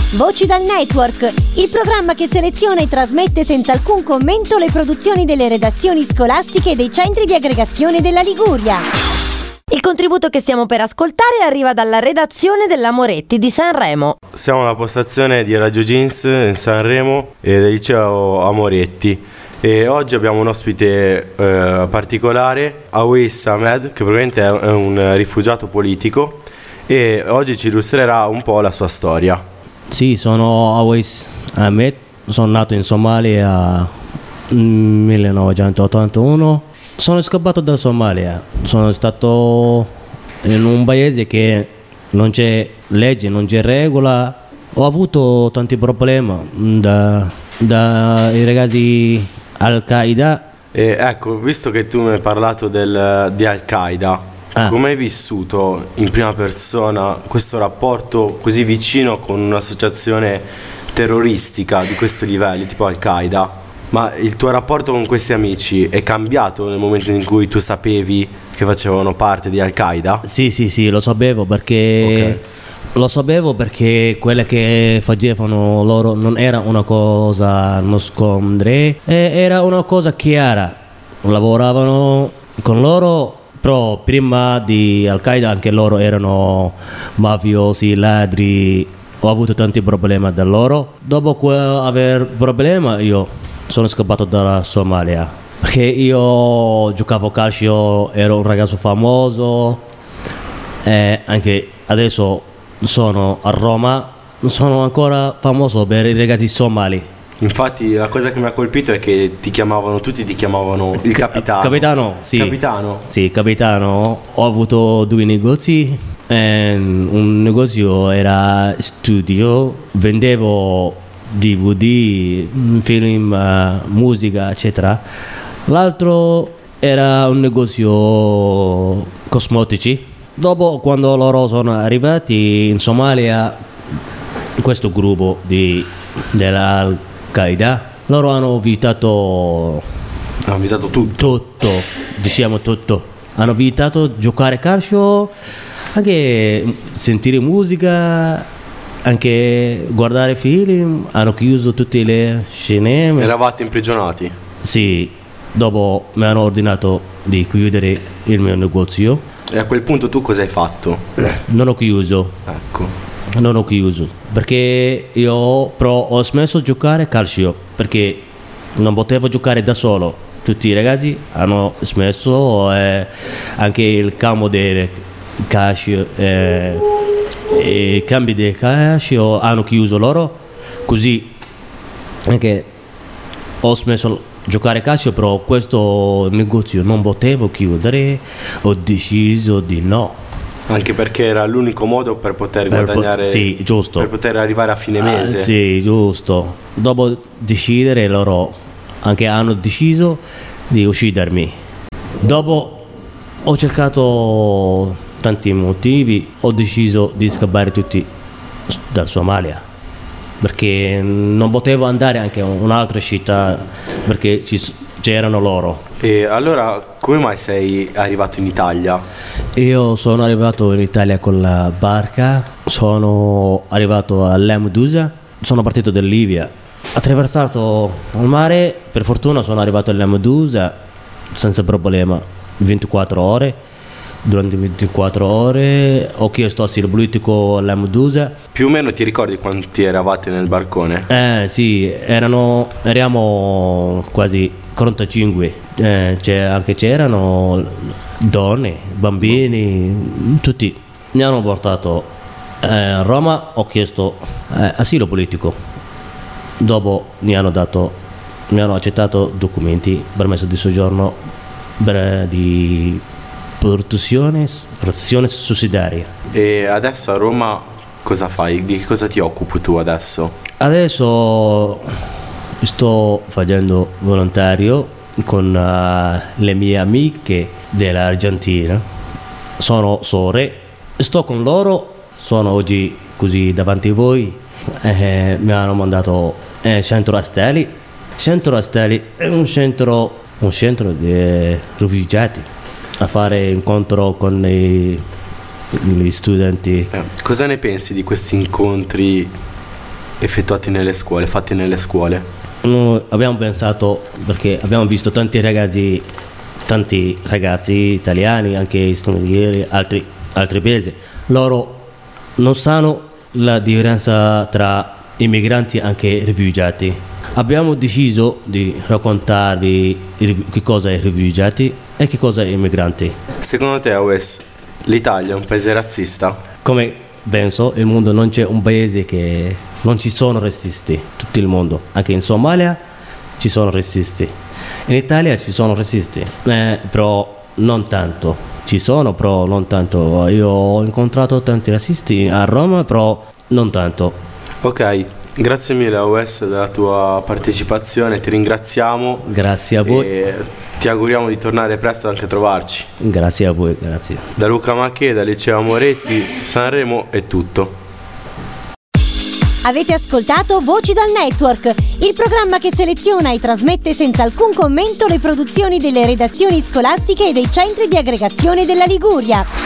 Voci dal Network, il programma che seleziona e trasmette senza alcun commento le produzioni delle redazioni scolastiche e dei centri di aggregazione della Liguria. Il contributo che stiamo per ascoltare arriva dalla redazione della Moretti di Sanremo. Siamo alla postazione di Radio Jeans in Sanremo e del liceo a Moretti. E oggi abbiamo un ospite particolare, Awais Ahmed, che probabilmente è un rifugiato politico, e oggi ci illustrerà un po' la sua storia. Sì, sono Awais Ahmed, sono nato in Somalia nel 1981. Sono scappato da Somalia, sono stato in un paese che non c'è legge, non c'è regola. Ho avuto tanti problemi dai ragazzi Al-Qaeda. Ecco, visto che tu mi hai parlato di Al-Qaeda, come hai vissuto in prima persona questo rapporto così vicino con un'associazione terroristica di questi livelli, tipo Al-Qaeda? Ma il tuo rapporto con questi amici è cambiato nel momento in cui tu sapevi che facevano parte di Al-Qaeda? Sì, lo sapevo perché quelle che facevano loro non era una cosa nascondere, era una cosa chiara. Lavoravano con loro, però prima di Al-Qaeda anche loro erano mafiosi, ladri. Ho avuto tanti problemi da loro. Dopo aver problemi io sono scappato dalla Somalia perché io giocavo calcio, ero un ragazzo famoso, e anche adesso sono a Roma, sono ancora famoso per i ragazzi somali. Infatti la cosa che mi ha colpito è che tutti ti chiamavano il capitano. Capitano, sì. Capitano? Sì, capitano. Ho avuto 2 negozi. Un negozio era studio, vendevo DVD, film, musica, eccetera. L'altro era un negozio cosmetici. Dopo, quando loro sono arrivati in Somalia, questo gruppo dell'Al-Qaeda, loro hanno vietato tutto. Hanno vietato giocare calcio, anche sentire musica, anche guardare film. Hanno chiuso tutte le cinema. Eravate imprigionati? Sì, dopo mi hanno ordinato di chiudere il mio negozio. E a quel punto tu cosa hai fatto? Non ho chiuso. Ecco. Non ho chiuso perché io però ho smesso di giocare calcio perché non potevo giocare da solo. Tutti i ragazzi hanno smesso, anche il campo del calcio, i campi del calcio hanno chiuso loro, così anche ho smesso di giocare calcio, però questo negozio non potevo chiudere, ho deciso di no. Anche perché era l'unico modo per poter guadagnare, sì, giusto, per poter arrivare a fine mese. Sì, giusto. Dopo decidere loro anche hanno deciso di uccidermi. Dopo ho cercato tanti motivi, ho deciso di scappare tutti dal Somalia perché non potevo andare anche a un'altra città perché c'erano loro. E allora come mai sei arrivato in Italia? Io sono arrivato in Italia con la barca, sono arrivato a Lampedusa, sono partito da Libia, attraversato il mare, per fortuna sono arrivato a Lampedusa senza problema, 24 ore. Durante 24 ore ho chiesto asilo politico a Lampedusa. Più o meno ti ricordi quanti eravate nel barcone? Sì, eravamo quasi 45, c'erano donne, bambini, tutti. Mi hanno portato a Roma, ho chiesto asilo politico. Dopo mi hanno accettato documenti, permesso di soggiorno di protezione sussidiaria. E adesso a Roma cosa fai? Di che cosa ti occupi tu adesso? Adesso sto facendo volontario con le mie amiche dell'Argentina. Sono sorelle, sto con loro, sono oggi così davanti a voi. Mi hanno mandato Centro Asteli. Centro Asteli è un centro di rifugiati, a fare incontro con gli studenti. Cosa ne pensi di questi incontri effettuati nelle scuole, fatti nelle scuole? Noi abbiamo pensato, perché abbiamo visto tanti ragazzi italiani, anche stranieri, altri paesi, loro non sanno la differenza tra immigranti e anche rifugiati. Abbiamo deciso di raccontarvi che cosa è rifugiati e che cosa è immigranti. Secondo te, Awes, l'Italia è un paese razzista? Come penso, il mondo non c'è un paese che non ci sono razzisti, tutto il mondo, anche in Somalia ci sono razzisti, in Italia ci sono razzisti, però non tanto, ci sono però non tanto. Io ho incontrato tanti razzisti a Roma, però non tanto. Ok, grazie mille Awes della tua partecipazione, ti ringraziamo. Grazie a voi. E ti auguriamo di tornare presto anche a trovarci. Grazie a voi, grazie. Da Luca Macchè, Liceo Moretti, Sanremo è tutto. Avete ascoltato Voci dal Network, il programma che seleziona e trasmette senza alcun commento le produzioni delle redazioni scolastiche e dei centri di aggregazione della Liguria.